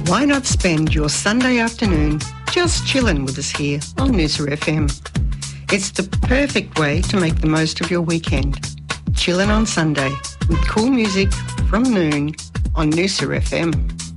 Why not spend your Sunday afternoon just chilling with us here on Noosa FM? It's the perfect way to make the most of your weekend. Chillin' on Sunday with cool music from noon on Noosa FM.